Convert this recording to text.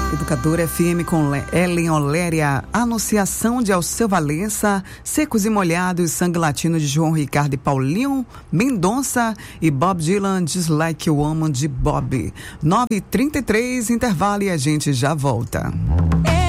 Educadora FM com Ellen Oléria, Anunciação de Alceu Valença, Secos e Molhados, Sangue Latino de João Ricardo e Paulinho Mendonça e Bob Dylan, Just Like a Woman de Bob. 9h33, intervalo e a gente já volta.